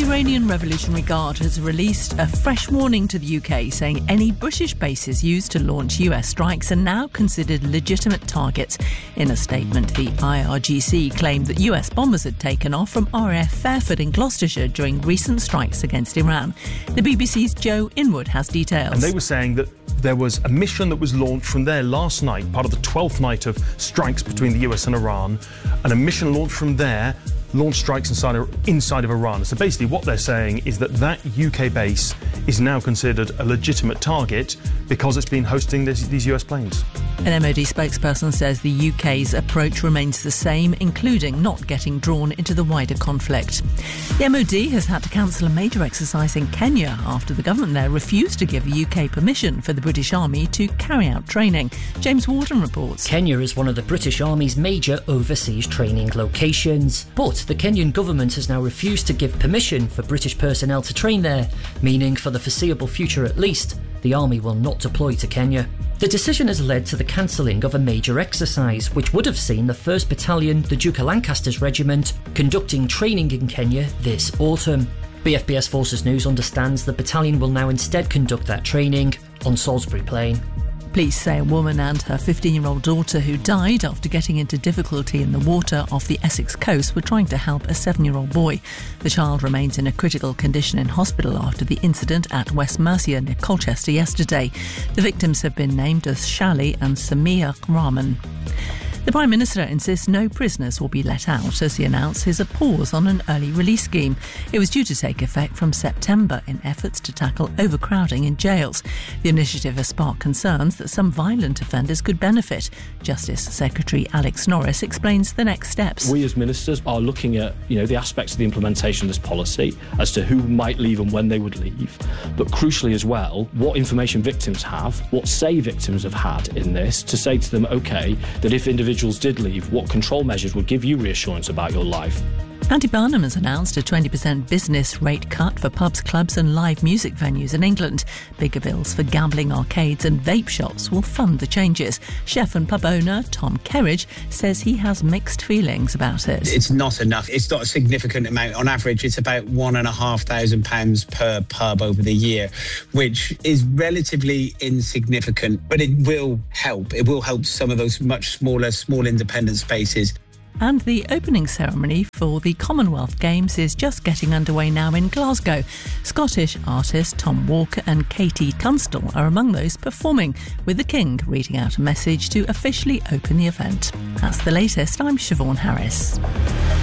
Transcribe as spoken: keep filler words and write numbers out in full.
Iranian Revolutionary Guard has released a fresh warning to the U K, saying any British bases used to launch U S strikes are now considered legitimate targets. In a statement, the I R G C claimed that U S bombers had taken off from R A F Fairford in Gloucestershire during recent strikes against Iran. The B B C's Joe Inwood has details. And they were saying that there was a mission that was launched from there last night, part of the twelfth night of strikes between the U S and Iran, and a mission launched from there launched strikes inside of, inside of Iran. So basically what they're saying is that that U K base is now considered a legitimate target because it's been hosting this, these U S planes. An M O D spokesperson says the U K's approach remains the same, including not getting drawn into the wider conflict. The M O D has had to cancel a major exercise in Kenya after the government there refused to give the U K permission for the British Army to carry out training. James Warden reports. Kenya is one of the British Army's major overseas training locations, but the Kenyan government has now refused to give permission for British personnel to train there, meaning for the foreseeable future at least, the Army will not deploy to Kenya. The decision has led to the cancelling of a major exercise, which would have seen the first Battalion, the Duke of Lancaster's Regiment, conducting training in Kenya this autumn. B F B S Forces News understands the battalion will now instead conduct that training on Salisbury Plain. Police say a woman and her fifteen-year-old daughter, who died after getting into difficulty in the water off the Essex coast, were trying to help a seven-year-old boy. The child remains in a critical condition in hospital after the incident at West Mercia near Colchester yesterday. The victims have been named as Shali and Samia Rahman. The Prime Minister insists no prisoners will be let out as he announces a pause on an early release scheme. It was due to take effect from September in efforts to tackle overcrowding in jails. The initiative has sparked concerns that some violent offenders could benefit. Justice Secretary Alex Norris explains the next steps. We as ministers are looking at, you know, the aspects of the implementation of this policy as to who might leave and when they would leave, but crucially as well, what information victims have, what say victims have had in this, to say to them, OK, that if individuals Individuals did leave, what control measures would give you reassurance about your life? Andy Barnum has announced a twenty percent business rate cut for pubs, clubs and live music venues in England. Bigger bills for gambling arcades and vape shops will fund the changes. Chef and pub owner Tom Kerridge says he has mixed feelings about it. It's not enough. It's not a significant amount. On average, it's about one and a half thousand pounds per pub over the year, which is relatively insignificant, but it will help. It will help some of those much smaller, small independent spaces. And the opening ceremony for the Commonwealth Games is just getting underway now in Glasgow. Scottish artist Tom Walker and Katie Tunstall are among those performing, with the King reading out a message to officially open the event. That's the latest. I'm Siobhan Harris.